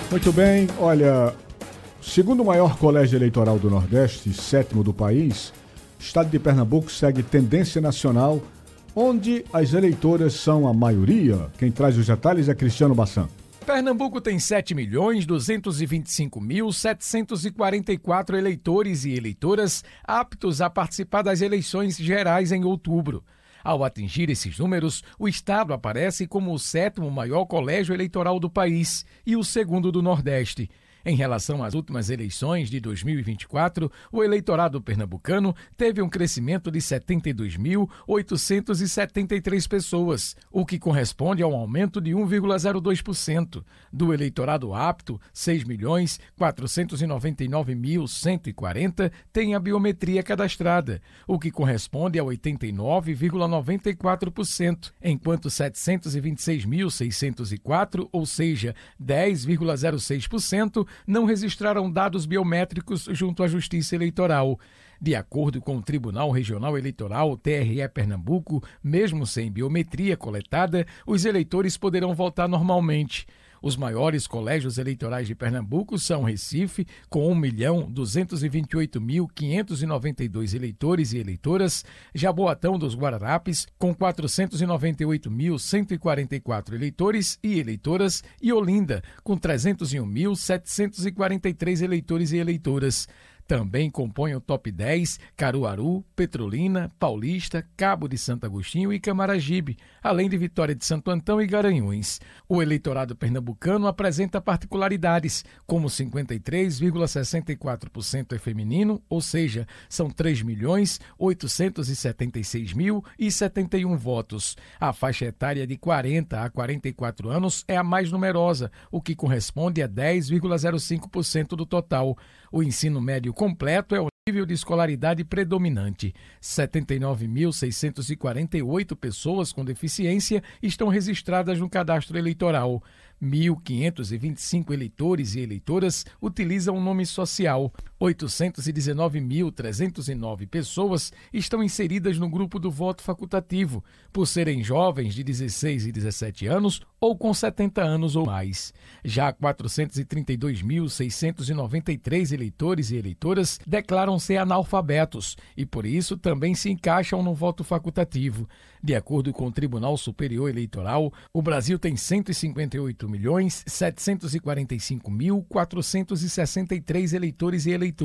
Muito bem, olha, segundo o maior colégio eleitoral do Nordeste, sétimo do país, o estado de Pernambuco segue tendência nacional, onde as eleitoras são a maioria. Quem traz os detalhes é Cristiano Bassan. Pernambuco tem 7.225.744 eleitores e eleitoras aptos a participar das eleições gerais em outubro. Ao atingir esses números, o estado aparece como o sétimo maior colégio eleitoral do país e o segundo do Nordeste. Em relação às últimas eleições de 2024, o eleitorado pernambucano teve um crescimento de 72.873 pessoas, o que corresponde a um aumento de 1,02%. Do eleitorado apto, 6.499.140 têm a biometria cadastrada, o que corresponde a 89,94%, enquanto 726.604, ou seja, 10,06%, não registraram dados biométricos junto à Justiça Eleitoral. De acordo com o Tribunal Regional Eleitoral, TRE Pernambuco, mesmo sem biometria coletada, os eleitores poderão votar normalmente. Os maiores colégios eleitorais de Pernambuco são Recife, com 1.228.592 eleitores e eleitoras, Jaboatão dos Guararapes, com 498.144 eleitores e eleitoras, e Olinda, com 301.743 eleitores e eleitoras. Também compõem o top 10 Caruaru, Petrolina, Paulista, Cabo de Santo Agostinho e Camaragibe, além de Vitória de Santo Antão e Garanhuns. O eleitorado pernambucano apresenta particularidades, como 53,64% é feminino, ou seja, são 3.876.071 votos. A faixa etária de 40 a 44 anos é a mais numerosa, o que corresponde a 10,05% do total. O ensino médio completo é o nível de escolaridade predominante. 79.648 pessoas com deficiência estão registradas no cadastro eleitoral. 1.525 eleitores e eleitoras utilizam o nome social. 819.309 pessoas estão inseridas no grupo do voto facultativo, por serem jovens de 16 e 17 anos ou com 70 anos ou mais. Já 432.693 eleitores e eleitoras declaram ser analfabetos e, por isso, também se encaixam no voto facultativo. De acordo com o Tribunal Superior Eleitoral, o Brasil tem 158.745.463 eleitores e eleitoras